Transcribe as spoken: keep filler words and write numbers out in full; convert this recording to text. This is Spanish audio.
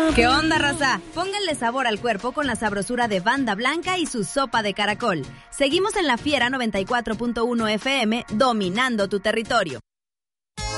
¿Qué onda, raza? Pónganle sabor al cuerpo con la sabrosura de Banda Blanca y su sopa de caracol. Seguimos en La Fiera noventa y cuatro punto uno F M, dominando tu territorio.